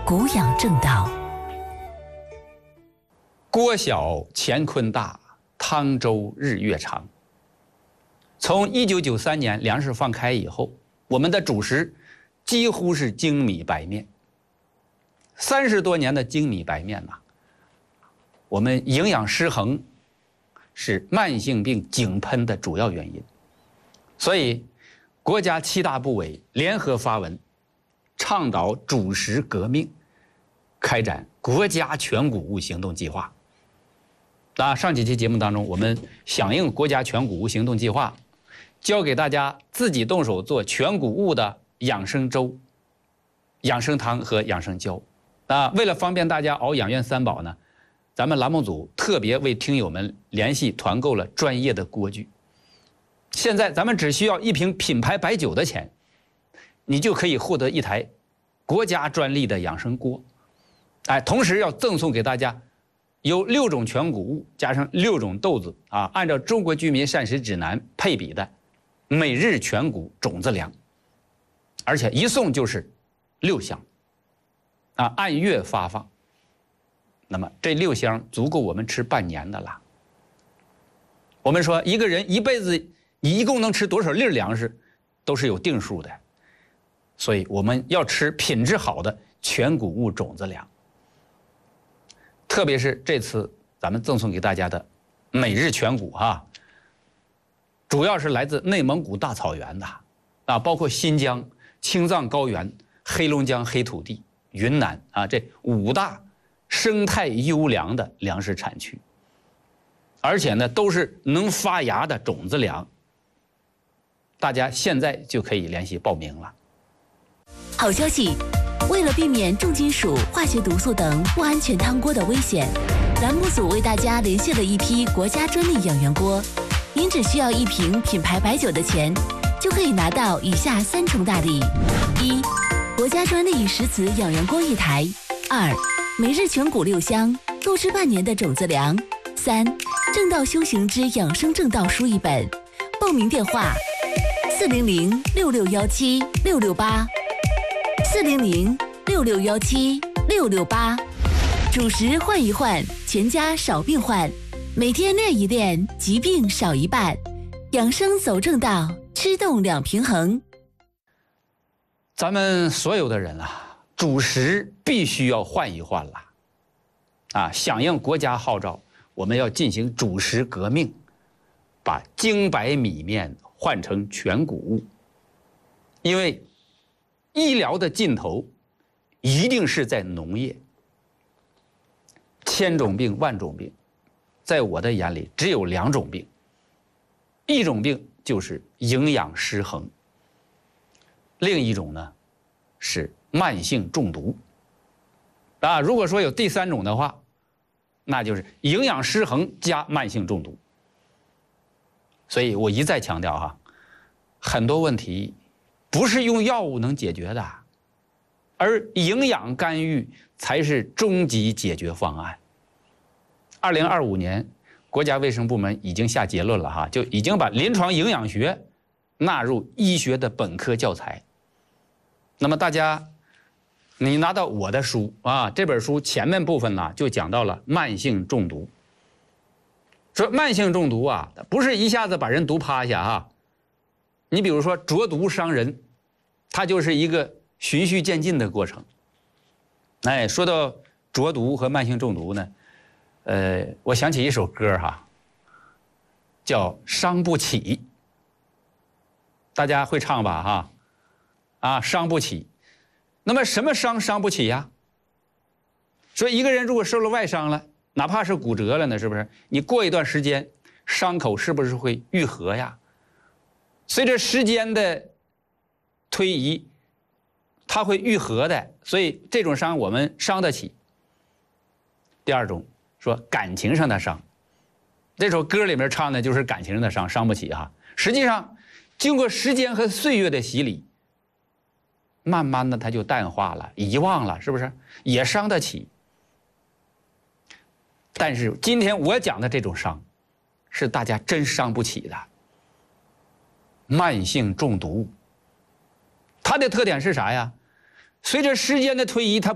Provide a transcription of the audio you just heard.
古养正道。 锅小乾坤大，汤粥日月长。从1993年粮食放开以后，我们的主食几乎是精米白面。30多年的精米白面我们营养失衡是慢性病井喷的主要原因。所以国家7大部委联合发文，倡导主食革命，开展国家全谷物行动计划。上几期节目当中，我们响应国家全谷物行动计划，教给大家自己动手做全谷物的养生粥、养生汤和养生胶。为了方便大家熬养元三宝呢，咱们栏目组特别为听友们联系团购了专业的锅具。现在咱们只需要1瓶品牌白酒的钱，你就可以获得1台国家专利的养生锅。同时要赠送给大家由6种全谷物加上6种豆子按照中国居民膳食指南配比的每日全谷种子粮，而且一送就是6箱按月发放。那么这6箱足够我们吃半年的了。我们说一个人一辈子你一共能吃多少粒粮食都是有定数的，所以我们要吃品质好的全谷物种子粮。特别是这次咱们赠送给大家的每日全谷主要是来自内蒙古大草原的包括新疆、青藏高原、黑龙江黑土地、云南这5大生态优良的粮食产区，而且呢都是能发芽的种子粮。大家现在就可以联系报名了。 好消息！为了避免重金属、化学毒素等不安全汤锅的危险，栏目组为大家联系了一批国家专利养元锅。您只需要1瓶品牌白酒的钱，就可以拿到以下3重大礼：1、国家专利石瓷养元锅1台；2、每日全谷6箱，够吃半年的种子粮；3、正道修行之养生正道书1本。报名电话：400-6617-668，400-6617-668。主食换一换，全家少病患。每天练一练，疾病少一半。养生走正道，吃动2平衡。 咱们所有的人主食必须要换一换了。响应国家号召，我们要进行主食革命，把精白米面换成全谷物。因为医疗的尽头一定是在农业。千种病万种病，在我的眼里只有2种病，一种病就是营养失衡，另一种呢是慢性中毒。如果说有第3种的话，那就是营养失衡加慢性中毒。所以我一再强调很多问题不是用药物能解决的，而营养干预才是终极解决方案。2025年国家卫生部门已经下结论了就已经把临床营养学纳入医学的本科教材。那么大家你拿到我的书这本书前面部分就讲到了慢性中毒。说慢性中毒不是一下子把人毒趴下你比如说浊毒伤人，它就是一个循序渐进的过程。说到浊毒和慢性中毒呢，我想起一首歌叫《伤不起》，大家会唱吧伤不起。那么什么伤不起呀？说一个人如果受了外伤了，哪怕是骨折了呢，是不是？你过一段时间，伤口是不是会愈合呀？随着时间的推移，它会愈合的，所以这种伤我们伤得起。第2种说感情上的伤，这首歌里面唱的就是感情上的伤，伤不起实际上经过时间和岁月的洗礼，慢慢的它就淡化了，遗忘了，是不是？也伤得起。但是今天我讲的这种伤，是大家真伤不起的。慢性中毒，它的特点是啥呀？随着时间的推移，它